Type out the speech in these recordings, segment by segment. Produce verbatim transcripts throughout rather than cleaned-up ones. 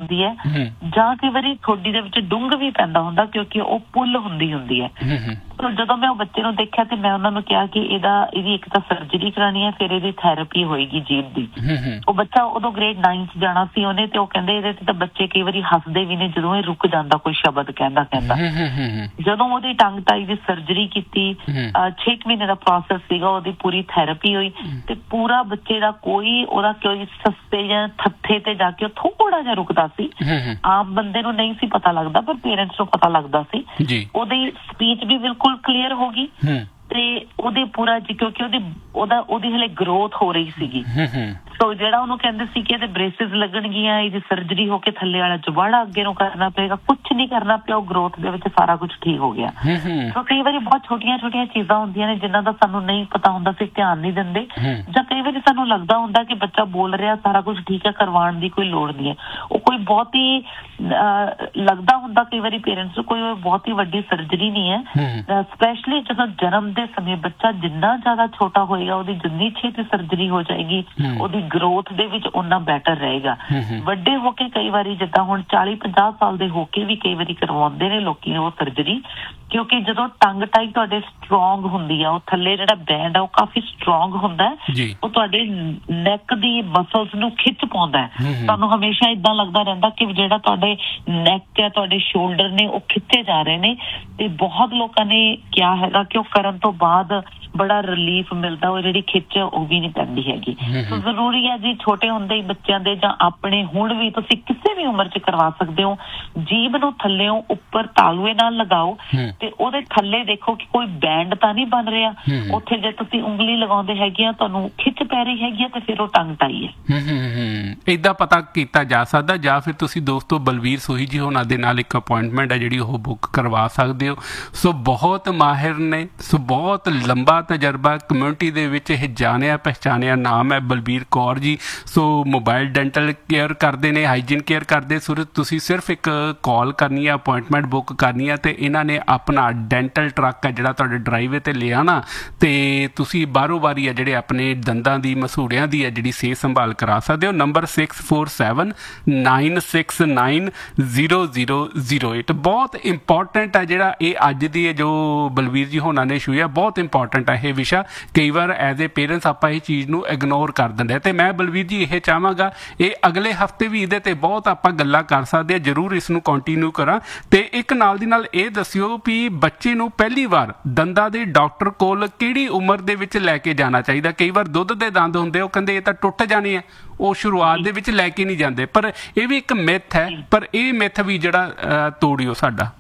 ਜਾਂਦੀ ਹੈ ਜਾਂ ਕਈ ਵਾਰੀ ਠੋਡੀ ਦੇ ਵਿੱਚ ਡੁੰਗ ਵੀ ਪੈਂਦਾ ਹੁੰਦਾ ਕਿਉਂਕਿ ਉਹ ਪੁੱਲ ਹੁੰਦੀ ਹੁੰਦੀ ਹੈ। ਜਦੋਂ ਮੈਂ ਉਹ ਬੱਚੇ ਨੂੰ ਦੇਖਿਆ ਤੇ ਮੈਂ ਉਹਨਾਂ ਨੂੰ ਕਿਹਾ ਕਿ ਇਹਦਾ ਇਹਦੀ ਇੱਕ ਤਾਂ ਸਰਜਰੀ ਕਰਾਉਣੀ ਹੈ, ਫਿਰ ਇਹਦੀ ਥੈਰੇਪੀ ਹੋਏਗੀ ਜੀਭ ਦੀ। ਉਹ ਬੱਚਾ ਉਦੋਂ ਗ੍ਰੇਡ ਨਾਈਨ ਚ ਜਾਣਾ ਸੀ ਉਹਨੇ, ਤੇ ਉਹ ਕਹਿੰਦੇ ਇਹਦੇ ਤੇ ਤਾਂ ਬੱਚੇ ਕਈ ਵਾਰੀ ਹੱਸਦੇ ਵੀ ਨੇ ਜਦੋਂ ਇਹ ਰੁਕ ਜਾਂਦਾ ਕੋਈ ਸ਼ਬਦ ਕਹਿੰਦਾ ਕਹਿੰਦਾ। ਜਦੋਂ ਉਹਦੀ ਟੰਗ ਟਾਈ ਦੀ ਸਰਜਰੀ ਕੀਤੀ, ਛੇ ਕੁ ਮਹੀਨੇ ਦਾ ਪ੍ਰੋਸੈਸ ਸੀਗਾ, ਉਹਦੀ ਪੂਰੀ ਥੈਰੇਪੀ ਹੋਈ ਤੇ ਪੂਰਾ ਬੱਚੇ ਦਾ ਕੋਈ ਉਹਦਾ ਕੋਈ ਸਸਤੇ ਜਾਂ ਥੱਥੇ ਤੇ ਜਾ ਕੇ ਉਹ ਥੋੜਾ ਜਿਹਾ ਰੁਕਦਾ ਸੀ। ਆਮ ਬੰਦੇ ਨੂੰ ਨਹੀਂ ਸੀ ਪਤਾ ਲੱਗਦਾ ਪਰ ਪੇਰੈਂਟਸ ਨੂੰ ਪਤਾ ਲੱਗਦਾ ਸੀ। ਉਹਦੀ ਸਪੀਚ ਵੀ ਬਿਲਕੁਲ ਕਲੀਅਰ ਹੋ ਗਈ ਤੇ ਉਹਦੇ ਪੂਰਾ ਜੀ ਕਿਉਂਕਿ ਉਹਦੀ ਉਹਦਾ ਉਹਦੀ ਹਲੇ ਗਰੋਥ ਹੋ ਰਹੀ ਸੀਗੀ। ਸੋ ਜਿਹੜਾ ਉਹਨੂੰ ਕਹਿੰਦੇ ਸੀ ਕਿ ਇਹਦੇ ਬ੍ਰੇਸਿਸ ਲੱਗਣਗੀਆਂ, ਇਹਦੀ ਸਰਜਰੀ ਹੋ ਕੇ ਥੱਲੇ ਵਾਲਾ ਜਵਾੜਾ ਅੱਗੇ ਨੂੰ ਕਰਨਾ ਪਏਗਾ, ਕੁਛ ਨਹੀਂ ਕਰਨਾ ਪਿਆ, ਉਹ ਗਰੋਥ ਦੇ ਵਿੱਚ ਸਾਰਾ ਕੁਛ ਠੀਕ ਹੋ ਗਿਆ। ਸੋ ਕਈ ਵਾਰੀ ਬਹੁਤ ਛੋਟੀਆਂ ਛੋਟੀਆਂ ਚੀਜ਼ਾਂ ਹੁੰਦੀਆਂ ਨੇ ਜਿਨ੍ਹਾਂ ਦਾ ਸਾਨੂੰ ਨਹੀਂ ਪਤਾ ਹੁੰਦਾ, ਅਸੀਂ ਧਿਆਨ ਨਹੀਂ ਦਿੰਦੇ, ਜਾਂ ਕਈ ਵਾਰੀ ਸਾਨੂੰ ਲੱਗਦਾ ਹੁੰਦਾ ਕਿ ਬੱਚਾ ਬੋਲ ਰਿਹਾ ਸਾਰਾ ਕੁਛ ਠੀਕ ਹੈ, ਕਰਵਾਉਣ ਦੀ ਕੋਈ ਲੋੜ ਨਹੀਂ ਹੈ। ਉਹ ਕੋਈ ਬਹੁਤ ਹੀ ਲੱਗਦਾ ਹੁੰਦਾ ਕਈ ਵਾਰੀ ਪੇਰੈਂਟਸ ਨੂੰ ਕੋਈ ਬਹੁਤ ਹੀ ਵੱਡੀ ਸਰਜਰੀ ਨਹੀਂ ਹੈ। ਸਪੈਸ਼ਲੀ ਜਦੋਂ ਜਨਮ ਦੇ ਸਮੇਂ ਬੱਚਾ ਜਿੰਨਾ ਜ਼ਿਆਦਾ ਛੋਟਾ ਹੋਏਗਾ ਉਹਦੀ ਜਿੰਨੀ ਛੇਤੀ ਸਰਜਰੀ ਹੋ ਜਾਏਗੀ ਉਹਦੀ ਗਰੋਥ ਦੇ ਵਿੱਚ ਓਨਾ ਬੈਟਰ ਰਹੇਗਾ। ਵੱਡੇ ਹੋ ਕੇ ਕਈ ਵਾਰੀ ਜਿੱਦਾਂ ਹੁਣ ਚਾਲੀ ਪੰਜਾਹ ਸਾਲ ਦੇ ਹੋ ਕੇ ਵੀ ਕਈ ਵਾਰੀ ਕਰਵਾਉਂਦੇ ਨੇ ਲੋਕੀ ਉਹ ਸਰਜਰੀ, ਕਿਉਂਕਿ ਜਦੋਂ ਟੰਗ ਟਾਈ ਤੁਹਾਡੇ ਸਟਰੋਂਗ ਹੁੰਦੀ ਆ, ਉਹ ਥੱਲੇ ਜਿਹੜਾ ਬੈਂਡ ਆ ਉਹ ਕਾਫੀ ਸਟਰੋਂਗ ਹੁੰਦਾ, ਉਹ ਤੁਹਾਡੇ ਨੈਕ ਦੀ ਮਸਲਸ ਨੂੰ ਖਿੱਚ ਪਾਉਂਦਾ ਹੈ। ਤੁਹਾਨੂੰ ਹਮੇਸ਼ਾ ਏਦਾਂ ਲੱਗਦਾ ਰਹਿੰਦਾ ਕਿ ਜਿਹੜਾ ਤੁਹਾਡੇ ਨੈਕ ਹੈ, ਤੁਹਾਡੇ ਸ਼ੋਲਡਰ ਨੇ ਉਹ ਖਿੱਚੇ ਜਾ ਰਹੇ ਨੇ। ਤੇ ਬਹੁਤ ਲੋਕਾਂ ਨੇ ਕਿਹਾ ਹੈਗਾ ਕਿ ਉਹ ਕਰਨ ਤੋਂ ਬਾਅਦ ਬੜਾ ਰਿਲੀਫ ਮਿਲਦਾ, ਉਹ ਜਿਹੜੀ ਖਿੱਚ ਉਹ ਵੀ ਨਹੀਂ ਪੈਂਦੀ ਹੈਗੀ। ਸੋ ਜ਼ਰੂਰੀ ਹੈ ਜੀ ਛੋਟੇ ਹੁੰਦੇ ਹੀ ਬੱਚਿਆਂ ਦੇ ਜਾਂ ਆਪਣੇ ਹੁਣ ਵੀ ਤੁਸੀਂ ਕਿਸੇ ਵੀ ਉਮਰ ਚ ਕਰਵਾ ਸਕਦੇ ਹੋ। ਜੀਭ ਨੂੰ ਥੱਲਿਓਂ ਉੱਪਰ ਤਾਲੂਏ ਨਾਲ ਲਗਾਓ ਤੇ ਉਹਦੇ ਥੱਲੇ ਦੇਖੋ ਕਿ ਕੋਈ ਬੈਂਡ ਤਾਂ ਨਹੀਂ ਬਣ ਰਿਹਾ। ਉੱਥੇ ਜੇ ਤੁਸੀਂ ਉਂਗਲੀ ਲਗਾਉਂਦੇ ਹੈਗੇ ਆ ਤੁਹਾਨੂੰ ਖਿੱਚ ਪੈ ਰਹੀ ਹੈਗੀ ਆ ਤੇ ਫਿਰ ਉਹ ਟੰਗ ਟਾਈ ਹੈ। ਏਦਾਂ ਪਤਾ ਕੀਤਾ ਜਾ ਸਕਦਾ, ਜਾਂ ਫਿਰ ਤੁਸੀਂ ਦੋਸਤੋ ਬਲਵੀਰ ਸੋਹੀ ਜੀ ਹੋਣਾ ਦੇ ਨਾਲ ਇੱਕ ਅਪੁਆਇੰਟਮੈਂਟ ਹੈ ਜਿਹੜੀ ਉਹ ਬੁੱਕ ਕਰਵਾ ਸਕਦੇ ਹੋ। ਸੋ ਬਹੁਤ ਮਾਹਿਰ ਨੇ, ਸੋ ਬਹੁਤ ਲੰਬਾ ਤਜਰਬਾ, ਕਮਿਊਨਿਟੀ ਦੇ ਵਿੱਚ ਇਹ ਜਾਣਿਆ ਪਹਿਚਾਣਿਆ ਨਾਮ ਹੈ ਬਲਬੀਰ ਕੌਰ ਜੀ। ਸੋ ਮੋਬਾਈਲ ਡੈਂਟਲ ਕੇਅਰ ਕਰਦੇ ਨੇ, ਹਾਈਜੀਨ ਕੇਅਰ ਕਰਦੇ। ਸੋ ਤੁਸੀਂ ਸਿਰਫ ਇੱਕ ਕਾਲ ਕਰਨੀ ਹੈ, ਅਪੁਆਇੰਟਮੈਂਟ ਬੁੱਕ ਕਰਨੀ ਹੈ ਤੇ ਇਹਨਾਂ ਨੇ ਆਪਣਾ ਡੈਂਟਲ ਟਰੱਕ ਹੈ ਜਿਹੜਾ ਤੁਹਾਡੇ ਡਰਾਈਵੇ ਤੇ ਲੈ ਆਉਣਾ ਤੇ ਤੁਸੀਂ ਬਾਹਰੋਂ ਬਾਰੀ ਹੈ ਜਿਹੜੇ ਆਪਣੇ ਦੰਦਾਂ ਦੀ ਮਸੂੜਿਆਂ ਦੀ ਹੈ ਜਿਹੜੀ ਸਿਹਤ ਸੰਭਾਲ ਕਰਾ ਸਕਦੇ ਹੋ। Number six four seven nine six nine zero zero zero eight. ਬਹੁਤ ਇੰਪੋਰਟੈਂਟ ਹੈ ਜਿਹੜਾ ਇਹ ਅੱਜ ਦੀ ਜੋ ਬਲਵੀਰ ਜੀ ਹੋਣਾ ਨੇ ਛੂਹਿਆ, ਬਹੁਤ ਇੰਪੋਰਟੈਂਟ ਹੈ ਇਹ ਵਿਸ਼ਾ। ਕਈ ਵਾਰ ਐਜ਼ ਏ ਪੇਰੈਂਟਸ ਆਪਾਂ ਇਹ ਚੀਜ਼ ਨੂੰ ਇਗਨੋਰ ਕਰ ਦਿੰਦੇ ਹਾਂ ਤੇ ਮੈਂ ਬਲਵੀਰ ਜੀ ਇਹ ਚਾਹਾਂਗਾ ਇਹ ਅਗਲੇ ਹਫਤੇ ਵੀ ਇਹਦੇ ਤੇ ਬਹੁਤ ਆਪਾਂ ਗੱਲਾਂ ਕਰ ਸਕਦੇ ਹਾਂ, ਜ਼ਰੂਰ ਇਸ ਨੂੰ ਕੰਟੀਨਿਊ ਕਰਾਂ। ਤੇ ਇੱਕ ਨਾਲ ਦੀ ਨਾਲ ਇਹ ਦੱਸਿਓ ਵੀ ਬੱਚੇ ਨੂੰ ਪਹਿਲੀ ਵਾਰ ਦੰਦਾਂ ਦੇ ਡਾਕਟਰ ਕੋਲ ਕਿਹੜੀ ਉਮਰ ਦੇ ਵਿੱਚ ਲੈ ਕੇ ਜਾਣਾ ਚਾਹੀਦਾ? ਕਈ ਵਾਰ ਦੁੱਧ ਦੇ ਦੰਦ ਹੁੰਦੇ ਉਹ ਕਹਿੰਦੇ ਇਹ ਤਾਂ ਟੁੱਟ ਜਾਣੇ ਆ, ਉਹ ਸ਼ੁਰੂਆਤ ਦੇ ਵਿੱਚ ਲੈ ਕੇ ਨਹੀਂ ਜਾਂਦੇ, ਪਰ ਇਹ ਵੀ ਇੱਕ ਮਿੱਥ ਹੈ। ਪਰ ਇਹ ਮਿੱਥ ਵੀ ਜਿਹੜਾ ਤੋੜਿਓ ਸਾਡਾ।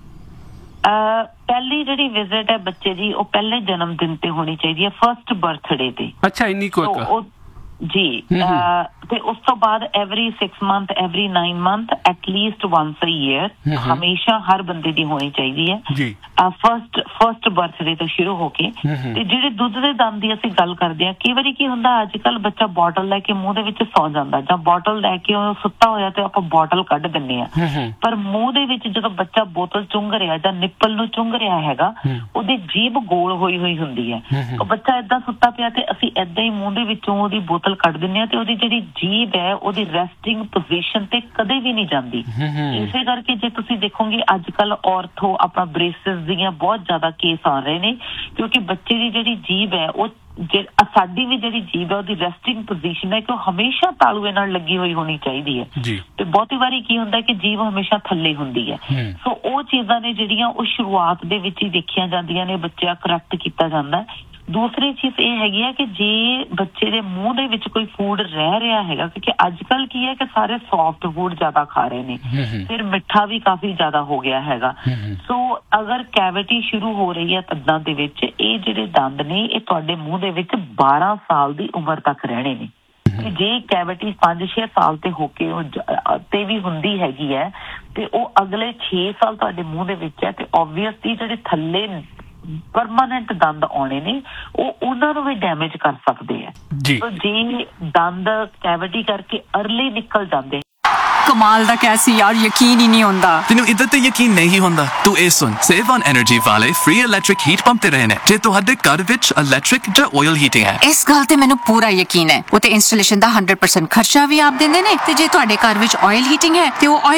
ਪਹਿਲੀ ਜਿਹੜੀ ਵਿਜ਼ਿਟ ਹੈ ਬੱਚੇ ਦੀ ਉਹ ਪਹਿਲੇ ਜਨਮ ਦਿਨ ਤੇ ਹੋਣੀ ਚਾਹੀਦੀ ਹੈ, ਫਸਟ ਬਰਥਡੇ ਤੇ। ਅੱਛਾ, ਇੰਨੀ ਕੁ ਜੀ। ਤੇ ਉਸ ਤੋਂ ਬਾਅਦ every six month every nine month at least ਵੰਸ ਅ ਈਅਰ ਹਮੇਸ਼ਾ ਹਰ ਬੰਦੇ ਦੀ ਹੋਣੀ ਚਾਹੀਦੀ ਹੈ ਫਸਟ ਫਸਟ ਬਰਥਡੇ ਤੋਂ ਸ਼ੁਰੂ ਹੋ ਕੇ। ਤੇ ਜਿਹੜੇ ਦੁੱਧ ਦੇ ਦੰਦ ਦੀ ਅਸੀਂ ਗੱਲ ਕਰਦੇ ਹਾਂ, ਕਈ ਵਾਰੀ ਕੀ ਹੁੰਦਾ ਅੱਜ ਕੱਲ ਬੱਚਾ ਬੋਟਲ ਲੈ ਕੇ ਮੂੰਹ ਦੇ ਵਿੱਚ ਸੌ ਜਾਂਦਾ, ਜਾਂ ਬੋਟਲ ਲੈ ਕੇ ਉਹ ਸੁੱਤਾ ਹੋਇਆ ਤੇ ਆਪਾਂ ਬੋਟਲ ਕੱਢ ਦਿੰਦੇ ਹਾਂ, ਪਰ ਮੂੰਹ ਦੇ ਵਿੱਚ ਜਦੋਂ ਬੱਚਾ ਬੋਤਲ ਚੁੰਘ ਰਿਹਾ ਜਾਂ ਨਿੱਪਲ ਨੂੰ ਚੁੰਘ ਰਿਹਾ ਹੈਗਾ ਉਹਦੀ ਜੀਭ ਗੋਲ ਹੋਈ ਹੋਈ ਹੁੰਦੀ ਹੈ। ਉਹ ਬੱਚਾ ਏਦਾਂ ਸੁੱਤਾ ਪਿਆ ਤੇ ਅਸੀਂ ਏਦਾਂ ਹੀ ਮੂੰਹ ਦੇ ਵਿੱਚੋਂ ਉਹਦੀ ਬੋਤਲ ਕੱਢ ਦਿੰਦੇ ਹਾਂ ਤੇ ਉਹਦੀ ਜਿਹੜੀ ਜੀਭ ਹੈ ਉਹਦੀ ਰੈਸਟਿੰਗ ਪੋਜੀਸ਼ਨ ਤੇ ਕਦੇ ਵੀ ਨਹੀਂ ਜਾਂਦੀ। ਇਸੇ ਕਰਕੇ ਜੇ ਤੁਸੀਂ ਦੇਖੋਗੇ ਅੱਜ ਕੱਲ ਔਰਥੋ ਆਪਣਾ ਬ੍ਰੇਸਿਸ ਦੀਆਂ ਬਹੁਤ ਜ਼ਿਆਦਾ ਕੇਸ ਆ ਰਹੇ ਨੇ, ਕਿਉਂਕਿ ਬੱਚੇ ਦੀ ਜਿਹੜੀ ਜੀਭ ਹੈ ਉਹ ਜੇ ਸਾਡੀ ਵੀ ਜਿਹੜੀ ਜੀਭ ਹੈ ਉਹਦੀ ਰੈਸਟਿੰਗ ਪੋਜੀਸ਼ਨ ਹੈ ਕਿ ਉਹ ਹਮੇਸ਼ਾ ਤਾਲੂਏ ਨਾਲ ਲੱਗੀ ਹੋਈ ਹੋਣੀ ਚਾਹੀਦੀ ਹੈ। ਤੇ ਬਹੁਤੀ ਵਾਰੀ ਕੀ ਹੁੰਦਾ ਕਿ ਜੀਭ ਹਮੇਸ਼ਾ ਥੱਲੇ ਹੁੰਦੀ ਹੈ। ਸੋ ਉਹ ਚੀਜ਼ਾਂ ਨੇ ਜਿਹੜੀਆਂ ਉਹ ਸ਼ੁਰੂਆਤ ਦੇ ਵਿੱਚ ਹੀ ਦੇਖੀਆਂ ਜਾਂਦੀਆਂ ਨੇ, ਬੱਚਾ ਕਰੈਕਟ ਕੀਤਾ ਜਾਂਦਾ। ਦੂਸਰੀ ਚੀਜ਼ ਇਹ ਹੈਗੀ ਹੈ ਕਿ ਜੇ ਬੱਚੇ ਦੇ ਮੂੰਹ ਦੇ ਵਿੱਚ ਕੋਈ ਫੂਡ ਰਹਿ ਰਿਹਾ ਹੈਗਾ, ਕਿਉਂਕਿ ਅੱਜ ਕੱਲ ਕੀ ਹੈ ਕਿ ਸਾਰੇ ਸੌਫਟ ਫੂਡ ਜ਼ਿਆਦਾ ਖਾ ਰਹੇ ਨੇ, ਫਿਰ ਮਿੱਠਾ ਵੀ ਕਾਫੀ ਜ਼ਿਆਦਾ ਹੋ ਗਿਆ ਹੈਗਾ। ਸੋ ਅਗਰ ਕੈਵਿਟੀ ਸ਼ੁਰੂ ਹੋ ਰਹੀ ਹੈ ਦੰਦਾਂ ਦੇ ਵਿੱਚ, ਇਹ ਜਿਹੜੇ ਦੰਦ ਨੇ ਇਹ ਤੁਹਾਡੇ ਮੂੰਹ ਦੇ ਵਿੱਚ ਬਾਰਾਂ ਸਾਲ ਦੀ ਉਮਰ ਤੱਕ ਰਹਿਣੇ ਨੇ। ਜੇ ਕੈਵਿਟੀ ਪੰਜ ਛੇ ਸਾਲ ਤੇ ਹੋ ਕੇ ਉਹ ਤੇ ਵੀ ਹੁੰਦੀ ਹੈਗੀ ਹੈ ਤੇ ਉਹ ਅਗਲੇ ਛੇ ਸਾਲ ਤੁਹਾਡੇ ਮੂੰਹ ਦੇ ਵਿੱਚ ਹੈ ਤੇ ਓਬਵੀਅਸਲੀ ਜਿਹੜੇ ਥੱਲੇ ਪਰਮਾਨੈਂਟ ਦੰਦ ਆਉਣੇ ਨੇ ਉਹ ਉਹਨਾਂ ਨੂੰ ਵੀ ਡੈਮੇਜ ਕਰ ਸਕਦੇ ਆ। ਜੇ ਦੰਦ ਕੈਵਿਟੀ ਕਰਕੇ ਅਰਲੀ ਨਿਕਲ ਜਾਂਦੇ ਕਮਾਲ ਦਾ ਕਿਹਾ ਸੀ ਯਾਰ, ਯਕੀਨ ਹੀ ਨਹੀਂ ਹੁੰਦਾ। ਤੈਨੂੰ ਇੱਧਰ ਤੇ ਯਕੀਨ ਨਹੀਂ ਹੁੰਦਾ? ਤੂੰ ਇਹ ਸੁਣ, ਸੇਵ ਔਨ ਐਨਰਜੀ ਵਾਲੇ ਫ੍ਰੀ ਇਲੈਕਟ੍ਰਿਕ ਹੀਟ ਪੰਪ ਤੇ ਰਹੇ ਨੇ। ਜੇ ਤੁਹਾਡੇ ਘਰ ਵਿੱਚ ਇਲੈਕਟ੍ਰਿਕ ਜਾਂ ਆਇਲ ਹੀਟਿੰਗ ਹੈ, ਇਸ ਗੱਲ ਤੇ ਮੈਨੂੰ ਪੂਰਾ ਯਕੀਨ ਹੈ। ਉਹ ਤੇ ਇੰਸਟਾਲੇਸ਼ਨ ਦਾ ਹੰਡਰਡ ਪਰਸੈਂਟ ਖਰਚਾ ਵੀ ਆਪ ਦਿੰਦੇ ਨੇ, ਤੇ ਜੇ ਤੁਹਾਡੇ ਘਰ ਵਿੱਚ ਆਇਲ ਹੀਟਿੰਗ ਹੈ ਤੇ ਉਹ